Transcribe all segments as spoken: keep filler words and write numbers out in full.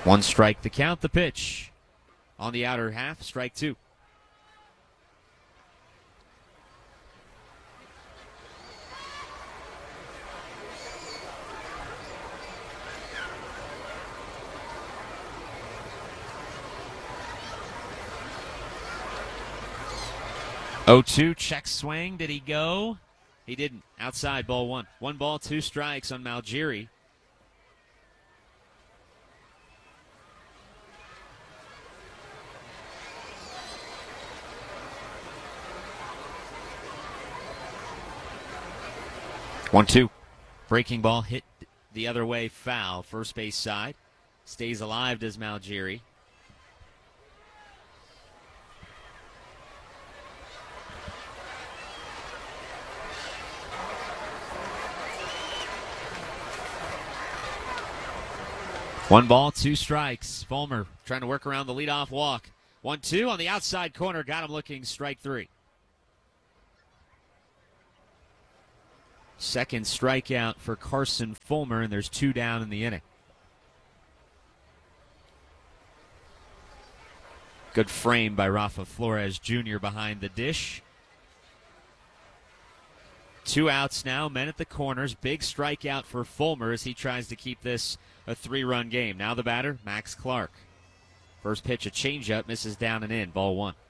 One strike, the count, the pitch. On the outer half, strike two. oh two, check swing. Did he go? He didn't. Outside, ball one. One ball, two strikes on Malgiri. One, two. Breaking ball hit the other way, foul. First base side. Stays alive, does Malgiri. One ball, two strikes. Fulmer trying to work around the leadoff walk. One, two on the outside corner. Got him looking, strike three. Second strikeout for Carson Fulmer, and there's two down in the inning. Good frame by Rafa Flores Junior behind the dish. Two outs now, men at the corners. Big strikeout for Fulmer as he tries to keep this a three-run game. Now the batter, Max Clark. First pitch, a changeup, misses down and in, ball one.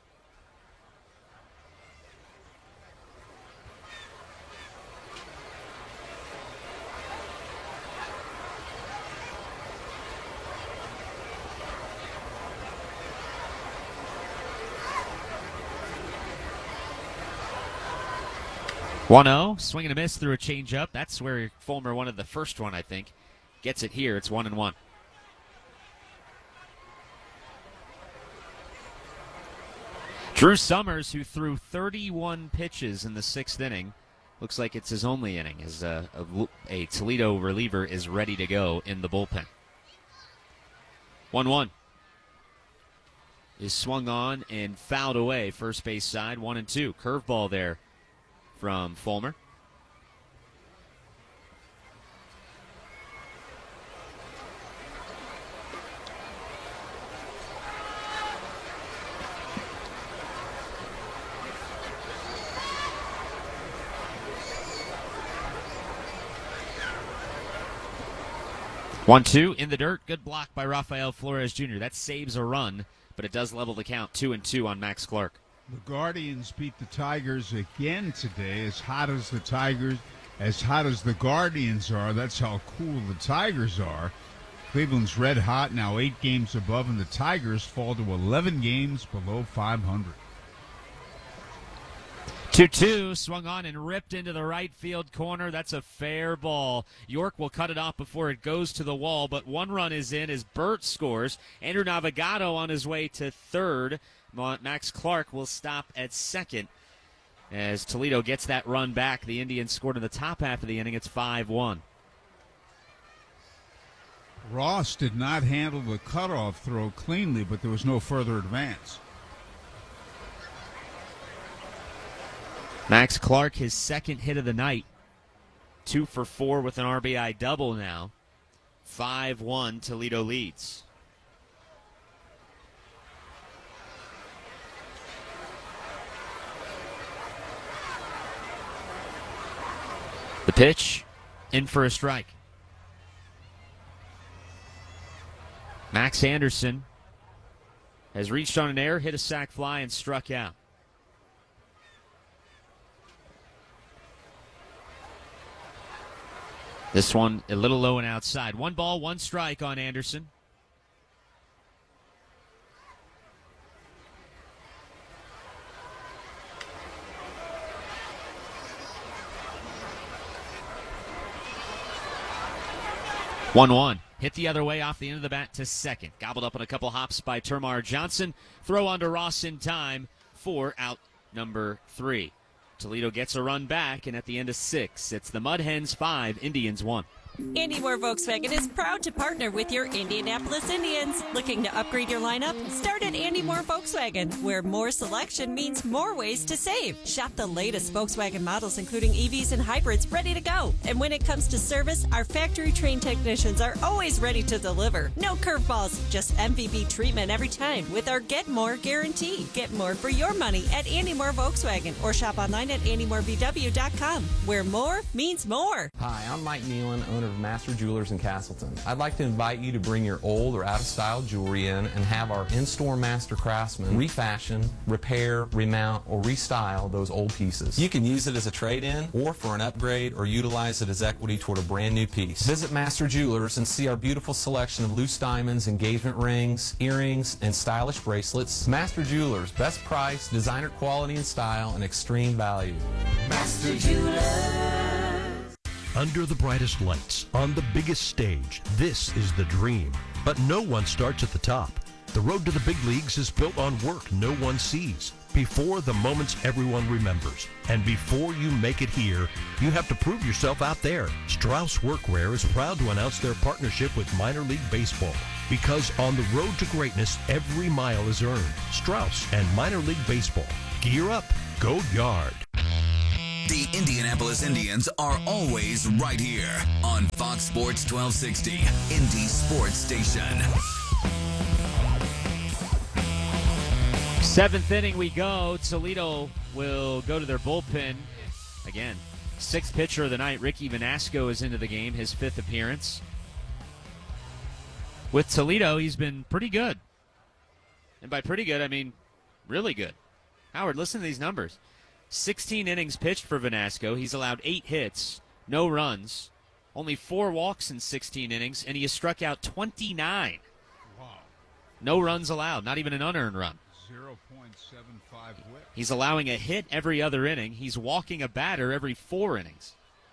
one oh, swing and a miss through a changeup. That's where Fulmer wanted the first one, I think. Gets it here. It's one and one. Drew Summers, who threw thirty-one pitches in the sixth inning, looks like it's his only inning, as a, a, a Toledo reliever is ready to go in the bullpen. one one is swung on and fouled away, first base side, one and two. Curveball there from Fulmer. one two in the dirt. Good block by Rafael Flores Junior That saves a run, but it does level the count. Two and two on Max Clark. The Guardians beat the Tigers again today. As hot as the Tigers, as hot as the Guardians are, that's how cool the Tigers are. Cleveland's red hot, now eight games above, and the Tigers fall to eleven games below five hundred. two two, swung on and ripped into the right field corner. That's a fair ball. York will cut it off before it goes to the wall, but one run is in as Burt scores. Andrew Navigado on his way to third. Max Clark will stop at second as Toledo gets that run back. The Indians scored in the top half of the inning. It's five one. Ross did not handle the cutoff throw cleanly, but there was no further advance. Max Clark, his second hit of the night. Two for four with an R B I double now. five one, Toledo leads. The pitch, in for a strike. Max Anderson has reached on an error, hit a sac fly, and struck out. This one a little low and outside. One ball, one strike on Anderson. one one. Hit the other way off the end of the bat to second. Gobbled up on a couple hops by Termar Johnson. Throw onto Ross in time for out number three. Toledo gets a run back, and at the end of six, it's the Mud Hens five, Indians one. Andy Moore Volkswagen is proud to partner with your Indianapolis Indians. Looking to upgrade your lineup? Start at Andy Moore Volkswagen, where more selection means more ways to save. Shop the latest Volkswagen models, including E Vs and hybrids, ready to go. And when it comes to service, our factory-trained technicians are always ready to deliver. No curveballs, just M V P treatment every time with our Get More guarantee. Get more for your money at Andy Moore Volkswagen or shop online at andy moore v w dot com, where more means more. Hi, I'm Mike Nealon, owner of Master Jewelers in Castleton. I'd like to invite you to bring your old or out-of-style jewelry in and have our in-store master craftsmen refashion, repair, remount, or restyle those old pieces. You can use it as a trade-in or for an upgrade or utilize it as equity toward a brand new piece. Visit Master Jewelers and see our beautiful selection of loose diamonds, engagement rings, earrings, and stylish bracelets. Master Jewelers, best price, designer quality and style, and extreme value. Master Jewelers. Under the brightest lights, on the biggest stage, this is the dream. But no one starts at the top. The road to the big leagues is built on work no one sees. Before the moments everyone remembers. And before you make it here, you have to prove yourself out there. Strauss Workwear is proud to announce their partnership with Minor League Baseball. Because on the road to greatness, every mile is earned. Strauss and Minor League Baseball. Gear up. Go Yard. The Indianapolis Indians are always right here on Fox Sports twelve sixty, Indy Sports Station. Seventh inning we go. Toledo will go to their bullpen again. Sixth pitcher of the night, Ricky Vanasco, is into the game, his fifth appearance. With Toledo, he's been pretty good. And by pretty good, I mean really good. Howard, listen to these numbers. sixteen innings pitched for Vanasco. He's allowed eight hits, no runs, only four walks in sixteen innings, and he has struck out twenty-nine. Wow. No runs allowed, not even an unearned run. zero point seven five whip. He's allowing a hit every other inning. He's walking a batter every four innings.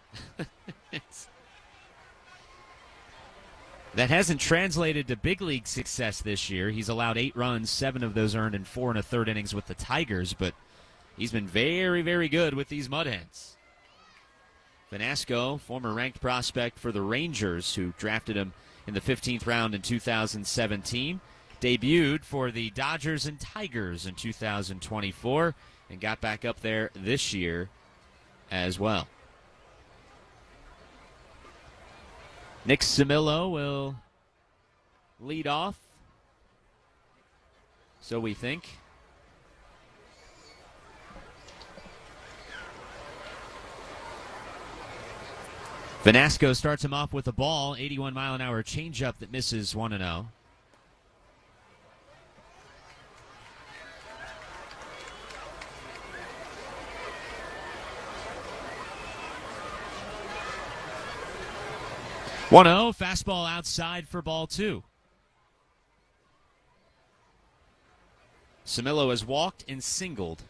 That hasn't translated to big league success this year. He's allowed eight runs, seven of those earned in four and a third innings with the Tigers, but he's been very, very good with these Mudhens. Vanasco, former ranked prospect for the Rangers, who drafted him in the fifteenth round in two thousand seventeen, debuted for the Dodgers and Tigers in two thousand twenty-four, and got back up there this year as well. Nick Simillo will lead off, so we think. Vanasco starts him off with a ball, eighty-one mile an hour changeup that misses one and oh. one oh, fastball outside for ball two. Simillo has walked and singled.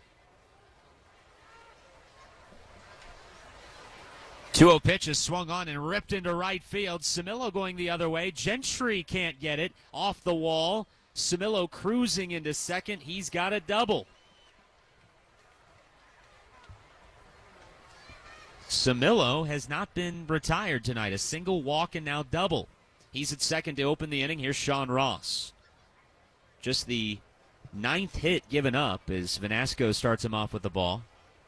two oh pitch is swung on and ripped into right field. Simillo going the other way. Gentry can't get it off the wall. Simillo cruising into second. He's got a double. Simillo has not been retired tonight. A single walk and now double. He's at second to open the inning. Here's Sean Ross. Just the ninth hit given up as Vanasco starts him off with the ball.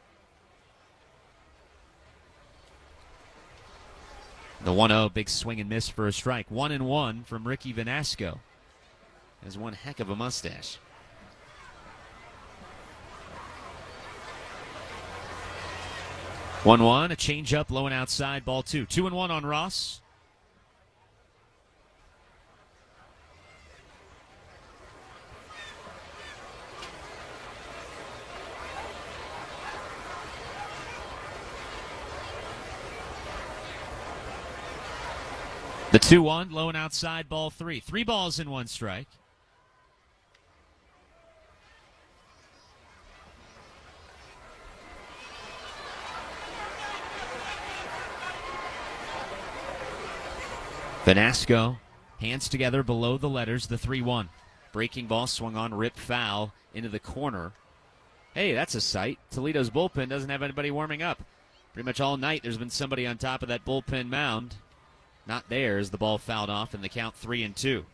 The one oh, big swing and miss for a strike. One and one from Ricky Vanasco. Has one heck of a mustache. one one, a changeup, low and outside, ball two. two and one on Ross. The two one, low and outside, ball three. Three balls in one strike. Vanasco, hands together below the letters, the three one. Breaking ball swung on, ripped foul into the corner. Hey, that's a sight. Toledo's bullpen doesn't have anybody warming up. Pretty much all night there's been somebody on top of that bullpen mound. not there as the ball fouled off, and the count three and two.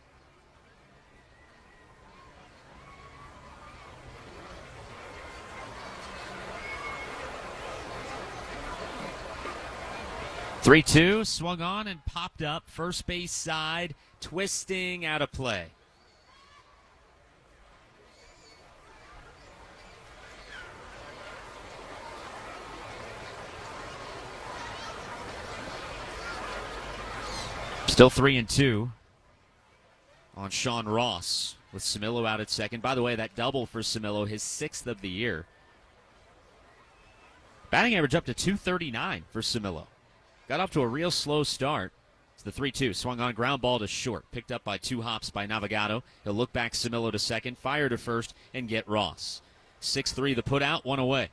three two, swung on and popped up. First base side, twisting out of play. Still three and two on Sean Ross with Camilo out at second. By the way, that double for Camilo, his sixth of the year. Batting average up to two thirty-nine for Camilo. Got off to a real slow start. It's the three two. Swung on, ground ball to short. Picked up by two hops by Navigado. He'll look back Camilo to second, fire to first, and get Ross. six three the put out, one away.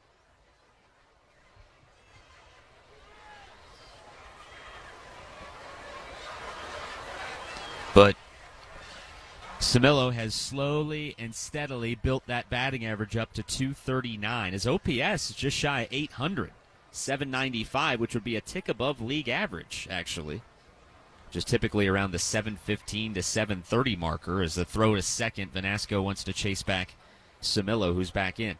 But Camilo has slowly and steadily built that batting average up to two thirty-nine. His O P S is just shy of eight hundred, seven ninety-five, which would be a tick above league average, actually. Just typically around the seven fifteen to seven thirty marker as the throw to second. Vanasco wants to chase back Camilo, who's back in.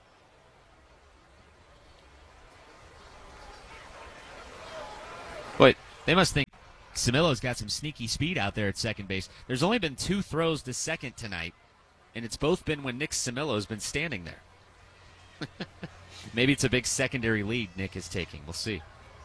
Wait, they must think Camilo's got some sneaky speed out there at second base. There's only been two throws to second tonight, and it's both been when Nick Camilo's been standing there. Maybe it's a big secondary lead Nick is taking. We'll see.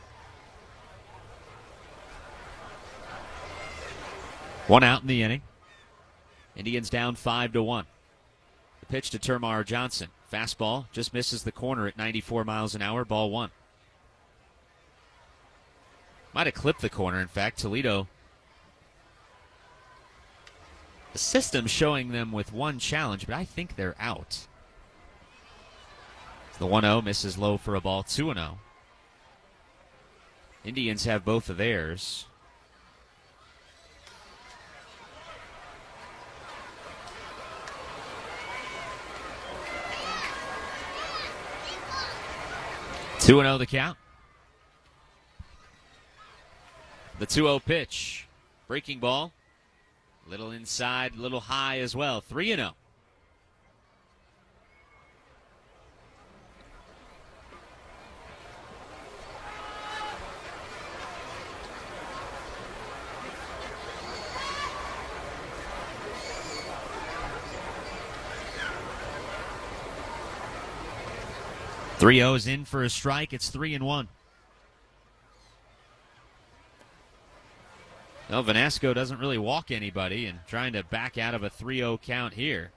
One out in the inning. Indians down five to one. The pitch to Termarr Johnson. Fastball just misses the corner at ninety-four miles an hour. Ball one. Might have clipped the corner, in fact. Toledo. The system's showing them with one challenge, but I think they're out. The one oh misses low for a ball, two and oh. Indians have both of theirs. two and oh the count. The two oh pitch. Breaking ball. Little inside, little high as well. three and oh. three oh is in for a strike. It's three and one. Well, Vanasco doesn't really walk anybody and trying to back out of a three oh count here.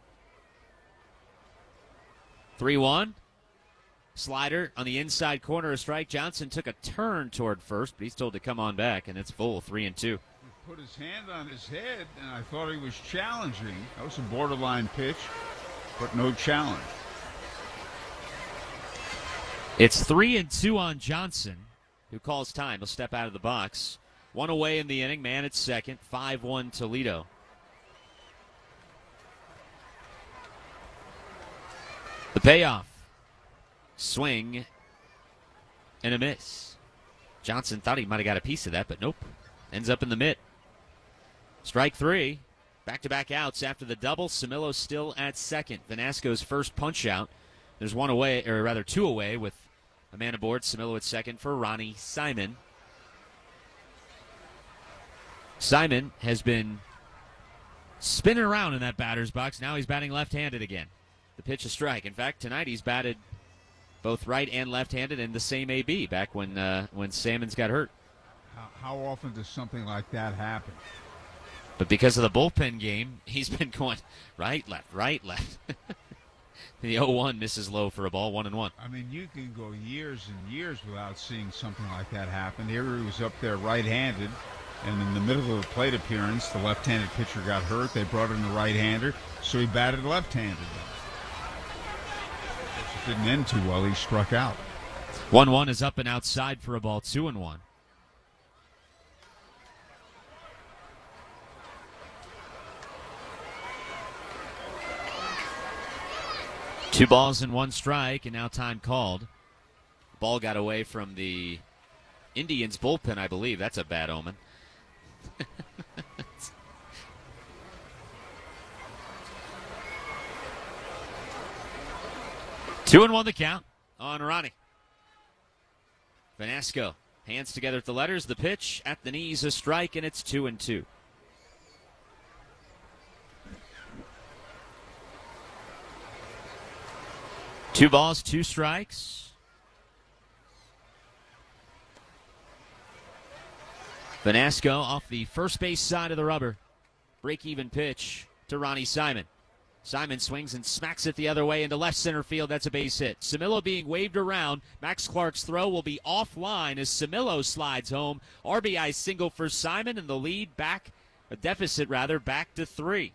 three one. Slider on the inside corner, a strike. Johnson took a turn toward first, but he's told to come on back, and it's full, three and two. He put his hand on his head, and I thought he was challenging. That was a borderline pitch, but no challenge. It's three and two on Johnson, who calls time. He'll step out of the box. One away in the inning, man at second, five one Toledo. The payoff. Swing and a miss. Johnson thought he might have got a piece of that, but nope. Ends up in the mitt. Strike three. Back-to-back outs after the double. Camilo still at second. Vanasco's first punch out. There's one away, or rather two away, with a man aboard. Camilo at second for Ronnie Simon. Simon has been spinning around in that batter's box. Now he's batting left-handed again. The pitch, a strike. In fact, tonight he's batted both right and left-handed in the same A B back when uh, when Salmons got hurt. How, how often does something like that happen? But because of the bullpen game, he's been going right, left, right, left. The oh one misses low for a ball, one and one. I mean, you can go years and years without seeing something like that happen. Here he was up there right-handed, and in the middle of the plate appearance, the left-handed pitcher got hurt. They brought in the right-hander, so he batted left-handed. It didn't end too well. He struck out. one one is up and outside for a ball, two and one. Two balls and one strike, and now time called. Ball got away from the Indians bullpen, I believe. That's a bad omen. Two and one the count on Ronnie. Vanasco, hands together at the letters. The pitch at the knees, a strike, and it's two and two. Two balls, two strikes. Vanasco off the first base side of the rubber. Break-even pitch to Ronnie Simon. Simon swings and smacks it the other way into left center field. That's a base hit. Camilo being waved around. Max Clark's throw will be offline as Camilo slides home. R B I single for Simon, and the lead back, a deficit rather, back to three.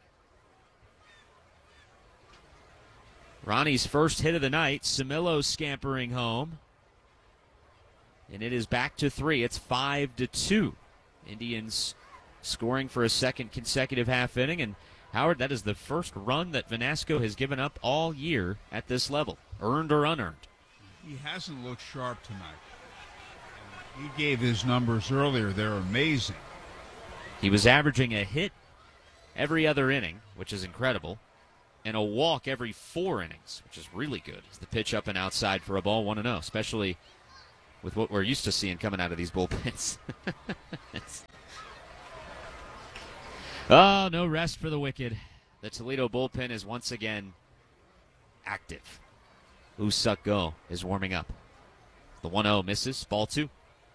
Ronnie's first hit of the night. Camilo scampering home. And it is back to three. It's five to two. Indians scoring for a second consecutive half inning, and Howard, that is the first run that Vanasco has given up all year at this level, earned or unearned. He hasn't looked sharp tonight. He gave his numbers earlier. They're amazing. He was averaging a hit every other inning, which is incredible, and a walk every four innings, which is really good. It's the pitch up and outside for a ball, one and oh, especially with what we're used to seeing coming out of these bullpens. Oh, no rest for the wicked. The Toledo bullpen is once again active. Usuk Go is warming up. The one oh misses. Ball two.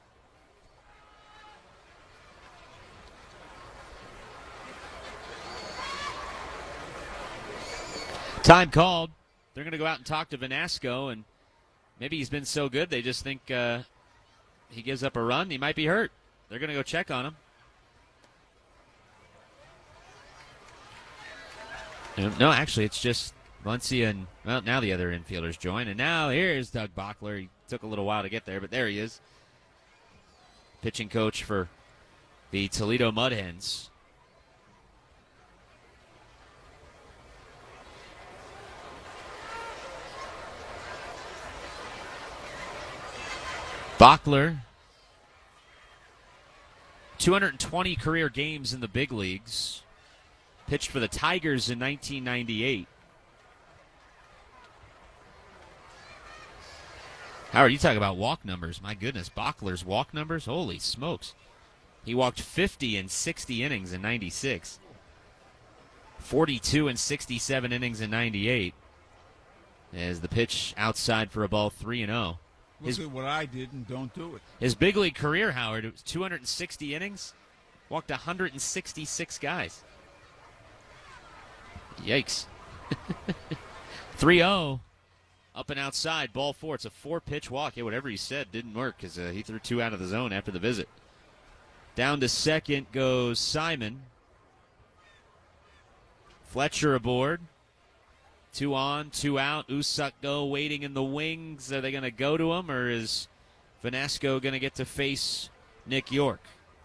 Time called. They're going to go out and talk to Vanasco, and maybe he's been so good they just think uh, he gives up a run. He might be hurt. They're going to go check on him. No, actually, it's just Muncie and, well, now the other infielders join. And now here's Doug Bockler. He took a little while to get there, but there he is. Pitching coach for the Toledo Mud Hens. Bockler, two hundred twenty career games in the big leagues. Pitched for the Tigers in nineteen ninety-eight. Howard, you talk about walk numbers. My goodness, Bockler's walk numbers? Holy smokes. He walked fifty in sixty innings in ninety-six. forty-two in sixty-seven innings in ninety-eight. As the pitch outside for a ball, three and oh. Look his, at what I did and don't do it. His big league career, Howard, it was two hundred sixty innings. Walked one hundred sixty-six guys. Yikes. three oh. Up and outside, ball four. It's a four-pitch walk. Yeah, whatever he said didn't work because uh, he threw two out of the zone after the visit. Down to second goes Simon. Fletcher aboard. Two on, two out. Usuk Go waiting in the wings. Are they going to go to him, or is Vanasco going to get to face Nick York?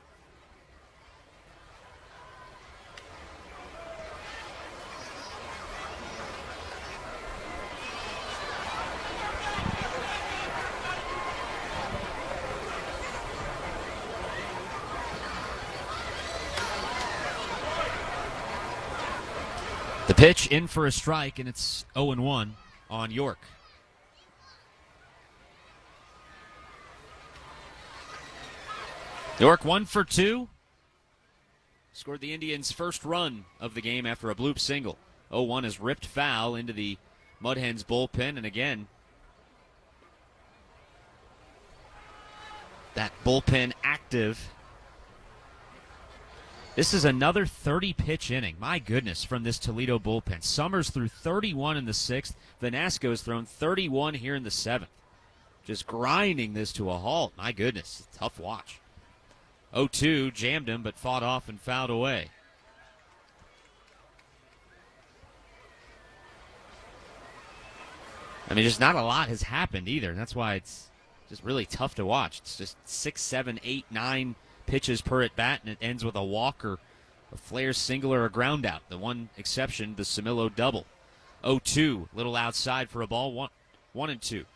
The pitch in for a strike, and it's oh and one on York. York one for two. Scored the Indians' first run of the game after a bloop single. oh one is ripped foul into the Mud Hens bullpen, and again, that bullpen active. This is another thirty-pitch inning. My goodness, from this Toledo bullpen. Summers threw thirty-one in the sixth. Vanasco's thrown thirty-one here in the seventh. Just grinding this to a halt. My goodness, tough watch. oh two, jammed him, but fought off and fouled away. I mean, just not a lot has happened either. That's why it's just really tough to watch. It's just six, seven, eight, nine pitches per at bat, and it ends with a walk or a flare single or a ground out. The one exception, the Camilo double. oh two, little outside for a ball, one, one and two.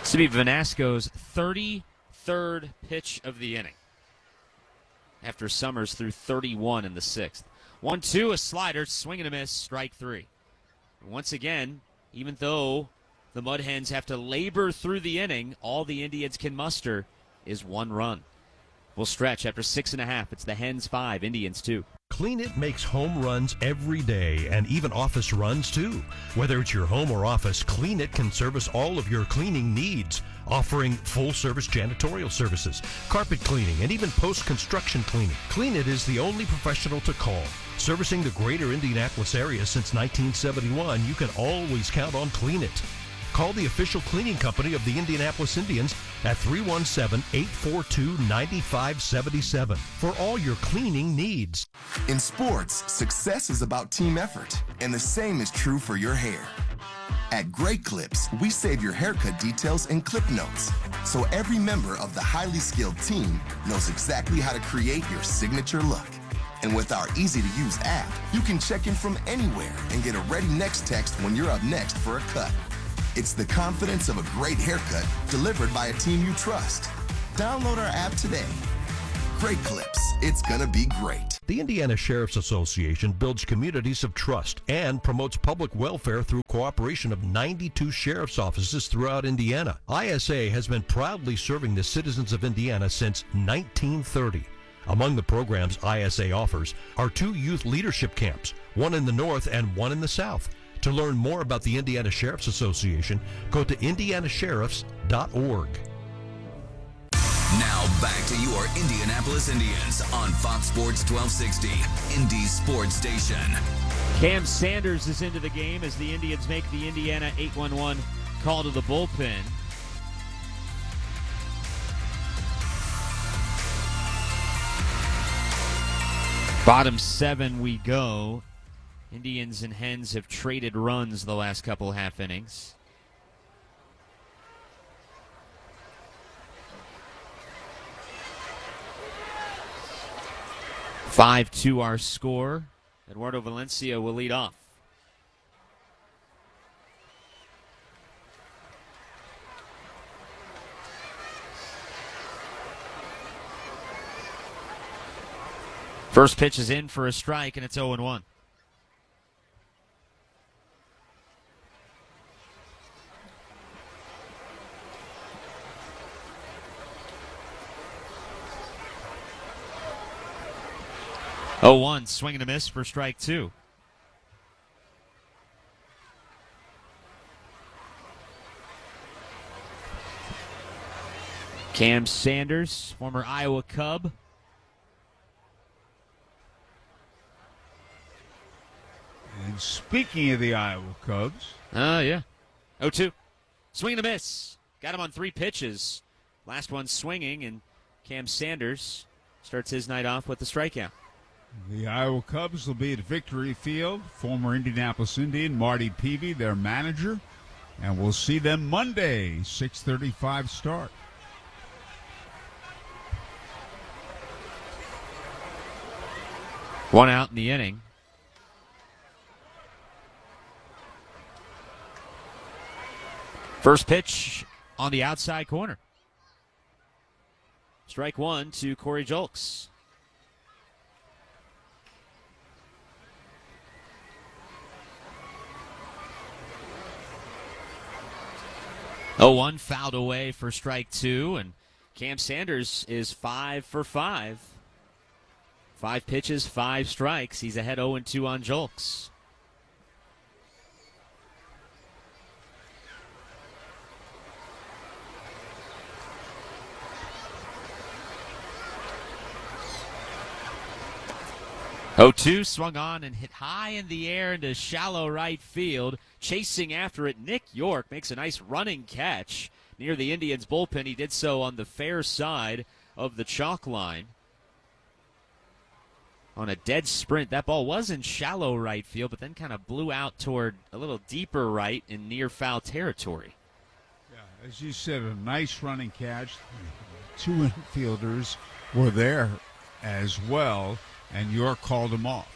This will be Vanasco's thirty-third pitch of the inning, after Summers threw thirty-one in the sixth. one two, a slider, swing and a miss, strike three. Once again, even though the Mud Hens have to labor through the inning, all the Indians can muster is one run. We'll stretch after six and a half. It's the Hens five, Indians two. Clean It makes home runs every day and even office runs too. Whether it's your home or office, Clean It can service all of your cleaning needs, offering full-service janitorial services, carpet cleaning, and even post-construction cleaning. Clean It is the only professional to call. Servicing the greater Indianapolis area since nineteen seventy-one, you can always count on Clean It. Call the official cleaning company of the Indianapolis Indians at three one seven, eight four two, nine five seven seven for all your cleaning needs. In sports, success is about team effort, and the same is true for your hair. At Great Clips, we save your haircut details in clip notes, so every member of the highly skilled team knows exactly how to create your signature look. And with our easy-to-use app, you can check in from anywhere and get a ready next text when you're up next for a cut. It's the confidence of a great haircut delivered by a team you trust. Download our app today. Great Clips. It's gonna be great. The Indiana Sheriff's Association builds communities of trust and promotes public welfare through cooperation of ninety-two sheriff's offices throughout Indiana. I S A has been proudly serving the citizens of Indiana since nineteen thirty. Among the programs I S A offers are two youth leadership camps, one in the north and one in the south. To learn more about the Indiana Sheriff's Association, go to indiana sheriffs dot org. Now back to your Indianapolis Indians on Fox Sports twelve sixty, Indy Sports Station. Cam Sanders is into the game as the Indians make the Indiana eight one one call to the bullpen. Bottom seven we go. Indians and Hens have traded runs the last couple half innings. five two our score. Eduardo Valencia will lead off. First pitch is in for a strike, and it's oh one. oh one, swing and a miss for strike two. Cam Sanders, former Iowa Cub. And speaking of the Iowa Cubs. Oh, uh, yeah. oh two. Swing and a miss. Got him on three pitches. Last one swinging, and Cam Sanders starts his night off with the strikeout. The Iowa Cubs will be at Victory Field. Former Indianapolis Indian Marty Peavy, their manager. And we'll see them Monday, six thirty-five start. One out in the inning. First pitch on the outside corner. Strike one to Corey Julks. oh one fouled away for strike two, and Cam Sanders is five for five. Five pitches, five strikes. He's ahead oh two on Julks. oh two swung on and hit high in the air into shallow right field. Chasing after it, Nick York makes a nice running catch near the Indians' bullpen. He did so on the fair side of the chalk line. On a dead sprint, that ball was in shallow right field, but then kind of blew out toward a little deeper right in near foul territory. Yeah, as you said, a nice running catch. Two infielders were there as well, and York called him off.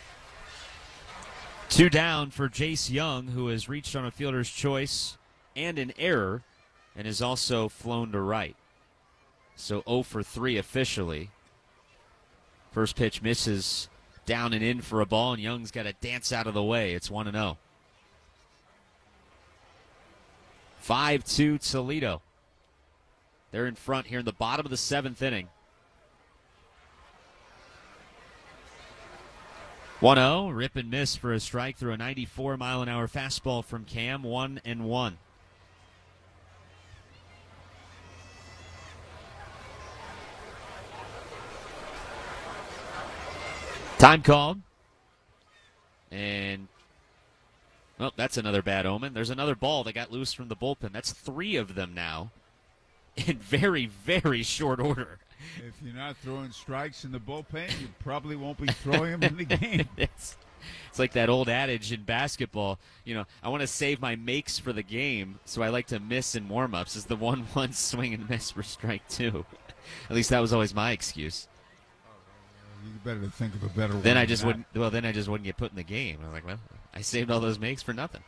Two down for Jace Young, who has reached on a fielder's choice and an error. and is also flown to right. So oh for three officially. First pitch misses down and in for a ball, and Young's got to dance out of the way. It's one and oh. five two Toledo. They're in front here in the bottom of the seventh inning. one oh, rip and miss for a strike through a ninety-four mile an hour fastball from Cam, one and one. Time called. And, well, that's another bad omen. There's another ball that got loose from the bullpen. That's three of them now in very, very short order. If you're not throwing strikes in the bullpen, you probably won't be throwing them in the game. it's, it's like that old adage in basketball. You know, I want to save my makes for the game, so I like to miss in warm-ups. Is the one one swing and miss for strike two. At least that was always my excuse. You better think of a better one. Then I just than wouldn't. Well, then I just wouldn't get put in the game. I'm like, well, I saved all those makes for nothing.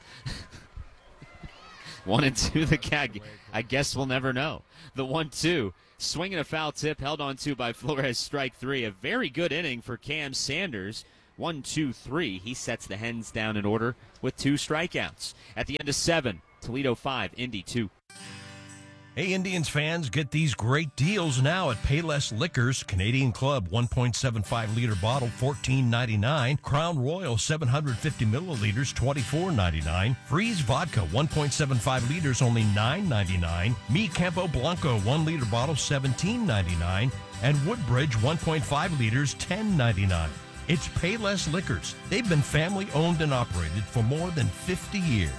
One and two, the cat. I guess we'll never know. The one two, swinging a foul tip, held on to by Flores, strike three. A very good inning for Cam Sanders. One, two, three. He sets the Hens down in order with two strikeouts. At the end of seven, Toledo five, Indy two. Hey, Indians fans, get these great deals now at Payless Liquors. Canadian Club one point seven five liter bottle, fourteen ninety-nine. Crown Royal seven hundred fifty milliliters, twenty-four ninety-nine. Freeze Vodka one point seven five liters, only nine ninety-nine. Mi Campo Blanco one liter bottle, seventeen ninety-nine. And Woodbridge one point five liters, ten ninety-nine. It's Payless Liquors. They've been family owned and operated for more than fifty years.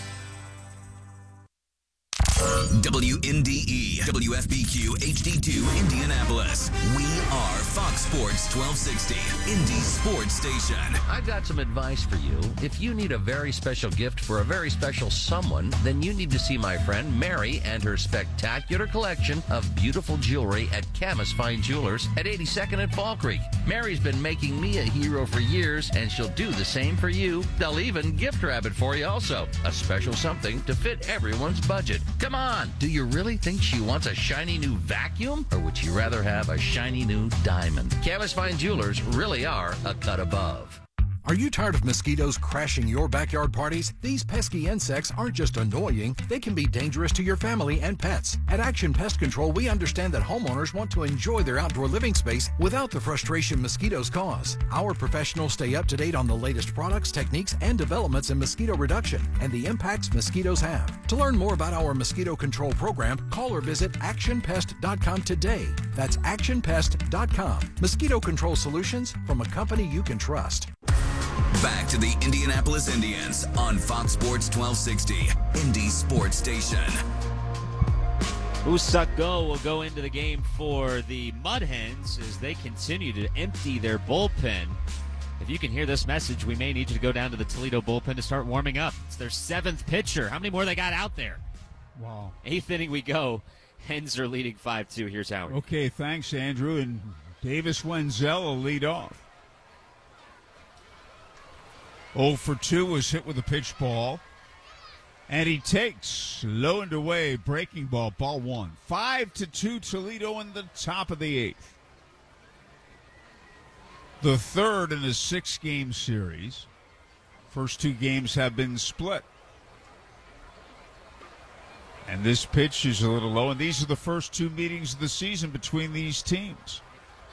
W N D E, W F B Q H D two, Indianapolis. We are Fox Sports twelve sixty, Indy Sports Station. I've got some advice for you. If you need a very special gift for a very special someone, then you need to see my friend Mary and her spectacular collection of beautiful jewelry at Camus Fine Jewelers at eighty-second and Fall Creek. Mary's been making me a hero for years, and she'll do the same for you. They'll even gift wrap it for you also. A special something to fit everyone's budget. Come on, do you really think she wants a shiny new vacuum? Or would she rather have a shiny new diamond? Camus Fine Jewelers really are a cut above. Are you tired of mosquitoes crashing your backyard parties? These pesky insects aren't just annoying, they can be dangerous to your family and pets. At Action Pest Control, we understand that homeowners want to enjoy their outdoor living space without the frustration mosquitoes cause. Our professionals stay up to date on the latest products, techniques, and developments in mosquito reduction and the impacts mosquitoes have. To learn more about our mosquito control program, call or visit action pest dot com today. That's action pest dot com. Mosquito control solutions from a company you can trust. Back to the Indianapolis Indians on Fox Sports twelve sixty, Indy Sports Station. Usako will go into the game for the Mud Hens as they continue to empty their bullpen. If you can hear this message, we may need you to go down to the Toledo bullpen to start warming up. It's their seventh pitcher. How many more they got out there? Wow. Eighth inning we go. Hens are leading five two. Here's Howard. Okay, thanks, Andrew. And Davis Wenzel will lead off. oh for two was hit with a pitch ball. And he takes low and away, breaking ball, ball one. Five to two, Toledo in the top of the eighth. The third in a six-game series. First two games have been split. And this pitch is a little low, and these are the first two meetings of the season between these teams.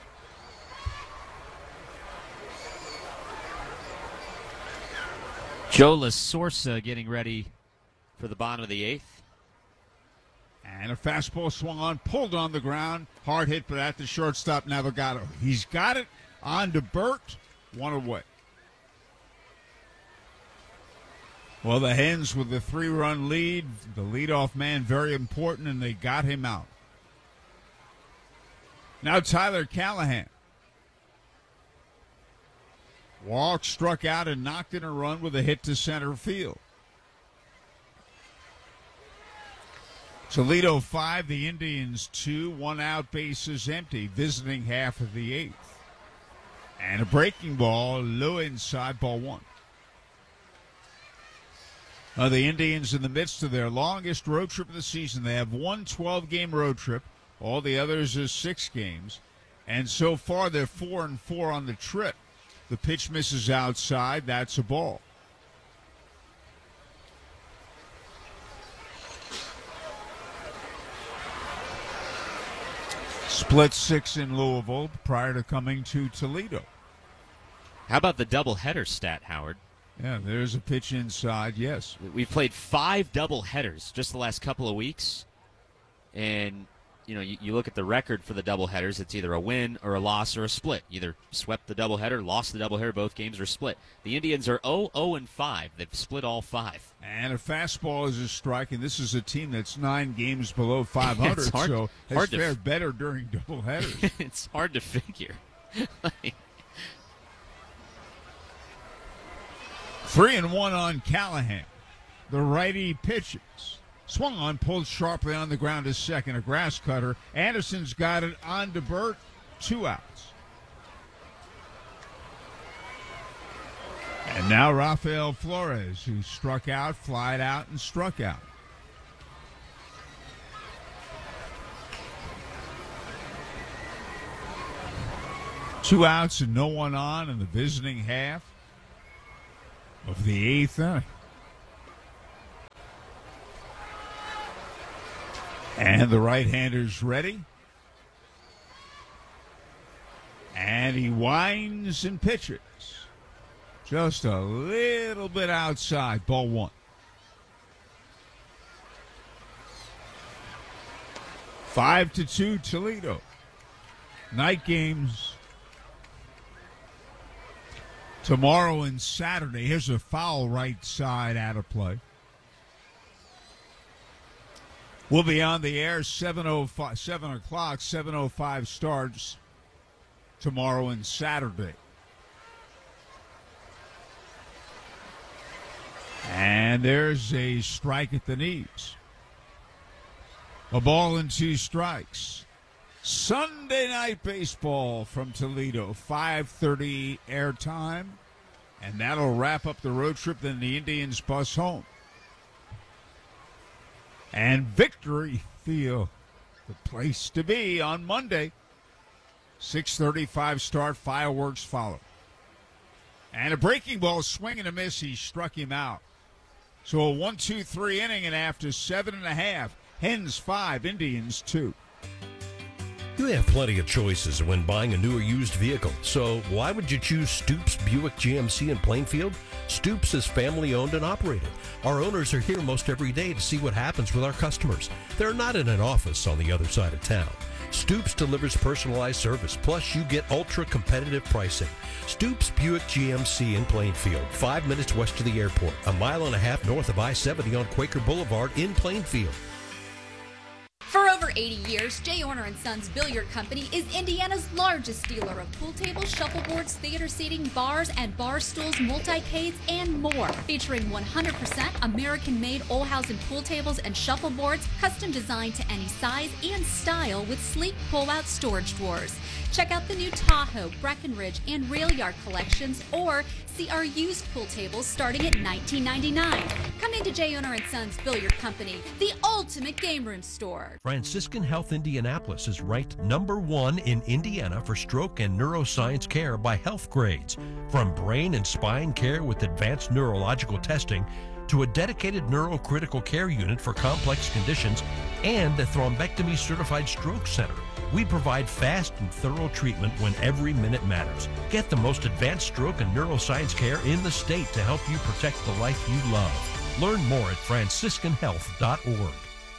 Joe LaSorsa getting ready for the bottom of the eighth. And a fastball swung on, pulled on the ground. Hard hit, but at the shortstop, Navigato. He's got it on to Burt. One away. Well, the Hens with the three-run lead. The leadoff man very important, and they got him out. Now Tyler Callahan. Walked, struck out, and knocked in a run with a hit to center field. Toledo five, the Indians two, one out, bases empty, visiting half of the eighth. And a breaking ball, low inside, ball one. Uh, the Indians in the midst of their longest road trip of the season. They have one twelve-game road trip. All the others are six games. And so far, they're four and four on the trip. The pitch misses outside. That's a ball. Split six in Louisville prior to coming to Toledo. How about the doubleheader stat, Howard? Yeah, there's a pitch inside, yes. We've played five doubleheaders just the last couple of weeks. And, you know, you, you look at the record for the doubleheaders, it's either a win or a loss or a split. Either swept the doubleheader, lost the doubleheader, both games are split. The Indians are oh oh and five. They've split all five. And a fastball is a strike, and this is a team that's nine games below five hundred, It's hard- so has hard to fared f- better during doubleheaders. It's hard to figure. Like, Three and one on Callahan. The righty pitches. Swung on, pulled sharply on the ground to second. A grass cutter. Anderson's got it on to Burt. Two outs. And now Rafael Flores, who struck out, flied out, and struck out. Two outs and no one on in the visiting half of the eighth inning. And the right-hander's ready. And he winds and pitches. Just a little bit outside. Ball one. Five to two, Toledo. Night games tomorrow and Saturday. Here's a foul right side out of play. We'll be on the air seven oh five, seven o'clock, seven oh five starts tomorrow and Saturday. And there's a strike at the knees. A ball and two strikes. Sunday Night Baseball from Toledo, five thirty airtime. And that'll wrap up the road trip. Then the Indians bus home. And Victory Field, the place to be on Monday. six thirty-five start, fireworks follow. And a breaking ball, swing and a miss. He struck him out. So a one two three inning, and after seven and a half, Hens five, Indians two. You have plenty of choices when buying a new or used vehicle, so why would you choose Stoops Buick G M C in Plainfield? Stoops is family owned and operated. Our owners are here most every day to see what happens with our customers. They're not in an office on the other side of town. Stoops delivers personalized service, plus you get ultra competitive pricing. Stoops Buick G M C in Plainfield, five minutes west of the airport, a mile and a half north of I seventy on Quaker Boulevard in Plainfield. For over eighty years, J. Orner and Sons Billiard Company is Indiana's largest dealer of pool tables, shuffleboards, theater seating, bars, and bar stools, multi-cades, and more. Featuring one hundred percent American-made Olhausen pool tables and shuffleboards, custom designed to any size and style with sleek pull-out storage drawers. Check out the new Tahoe, Breckenridge, and Rail Yard collections, or see our used pool tables starting at nineteen ninety-nine dollars. Come into J. Orner and Sons Billiard Company, the ultimate game room store. Franciscan Health Indianapolis is ranked number one in Indiana for stroke and neuroscience care by Health Grades. From brain and spine care with advanced neurological testing to a dedicated neurocritical care unit for complex conditions and the thrombectomy certified stroke center. We provide fast and thorough treatment when every minute matters. Get the most advanced stroke and neuroscience care in the state to help you protect the life you love. Learn more at franciscan health dot org.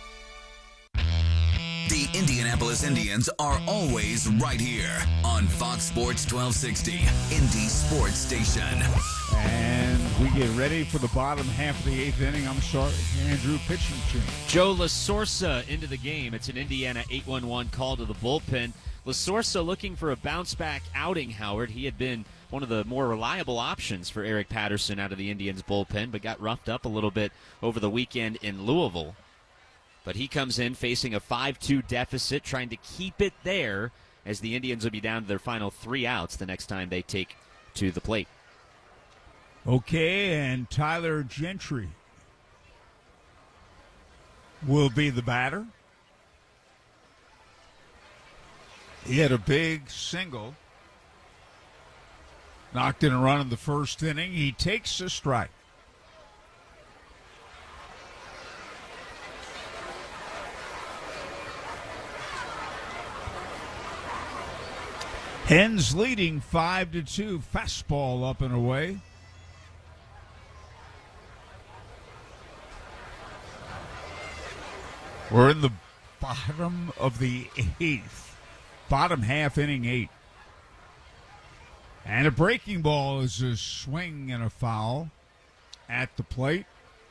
The Indianapolis Indians are always right here on Fox Sports twelve sixty, Indy Sports Station. And we get ready for the bottom half of the eighth inning. I'm sorry, Andrew, pitching change. Joe LaSorsa into the game. It's an Indiana eight one one call to the bullpen. LaSorsa looking for a bounce-back outing, Howard. He had been one of the more reliable options for Eric Patterson out of the Indians' bullpen, but got roughed up a little bit over the weekend in Louisville. But he comes in facing a five two deficit, trying to keep it there as the Indians will be down to their final three outs the next time they take to the plate. Okay, and Tyler Gentry will be the batter. He had a big single. Knocked in a run in the first inning. He takes a strike. Hens leading five to two. Fastball up and away. We're in the bottom of the eighth. Bottom half, inning eight. And a breaking ball is a swing and a foul at the plate.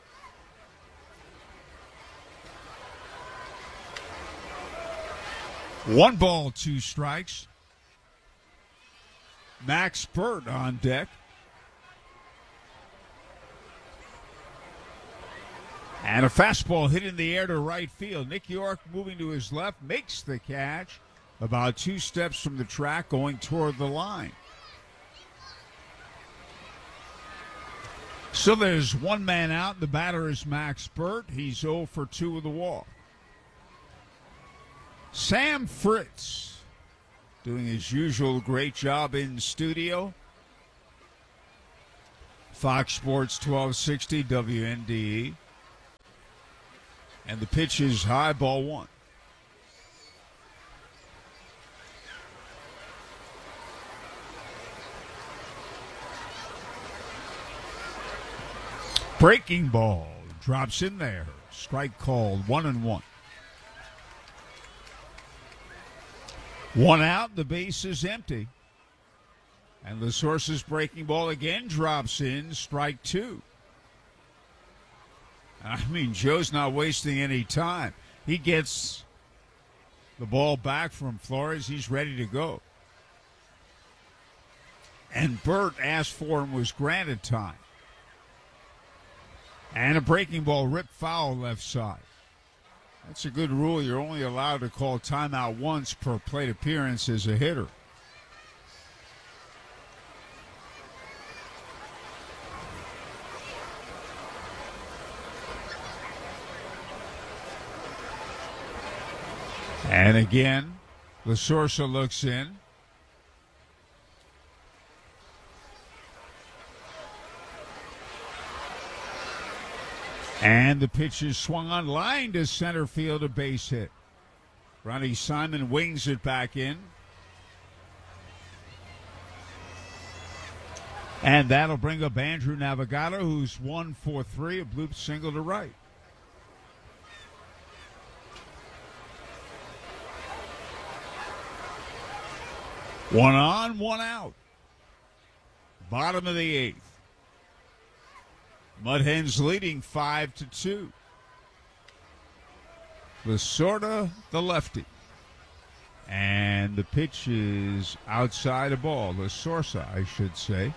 One ball, two strikes. Max Burt on deck. And a fastball hit in the air to right field. Nick York moving to his left, makes the catch about two steps from the track going toward the line. So there's one man out. The batter is Max Burt. He's oh for two with the walk. Sam Fritz doing his usual great job in studio. Fox Sports twelve sixty W N D E. And the pitch is high, ball one. Breaking ball drops in there. Strike called, one and one. One out, the base is empty. And the Source's breaking ball again drops in, strike two. I mean, Joe's not wasting any time. He gets the ball back from Flores. He's ready to go. And Burt asked for and was granted time. And a breaking ball ripped foul left side. That's a good rule. You're only allowed to call timeout once per plate appearance as a hitter. And again, Lasorsa looks in. And the pitch is swung on line to center field, a base hit. Ronnie Simon wings it back in. And that'll bring up Andrew Navigado, who's one for three, a bloop single to right. One on, one out. Bottom of the eighth. Mud Hens leading five to two. Lasorda, the lefty. And the pitch is outside the ball. Lasorsa, I should say.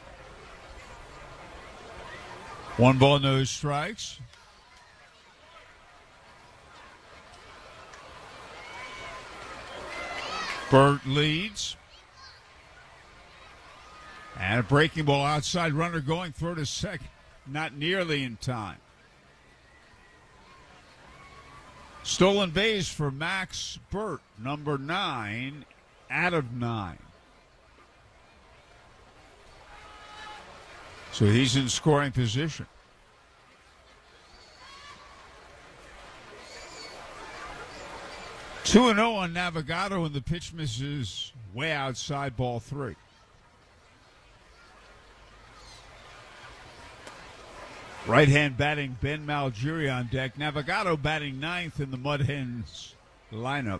One ball, no strikes. Burt leads. And a breaking ball outside, runner going through to second. Not nearly in time. Stolen base for Max Burt, number nine, out of nine. So he's in scoring position. two and oh on Navigado, and the pitch misses way outside, ball three. Right-hand batting Ben Malgeri on deck. Navigado batting ninth in the Mud Hens lineup.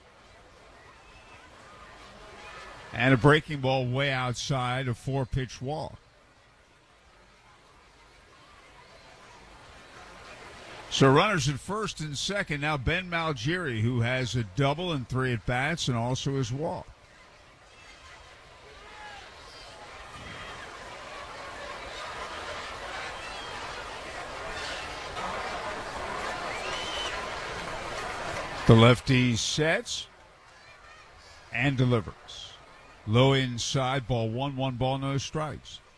And a breaking ball way outside, a four-pitch walk. So runners at first and second. Now Ben Malgeri, who has a double and three at-bats and also his walk. The lefty sets and delivers. Low inside, ball one, one ball, no strikes.